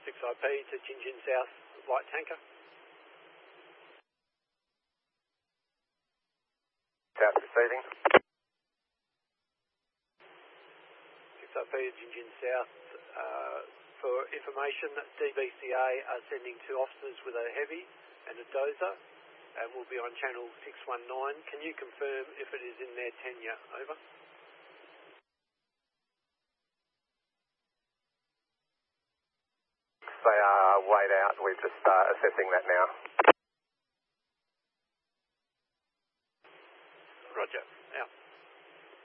6IP to Gin South light tanker. South receiving. 6IP Gin South. For information, DBCA are sending 2 officers with a heavy and a dozer, and will be on channel 619. Can you confirm if it is in their tenure? Over. They are weighed out. We're just assessing that now. Roger.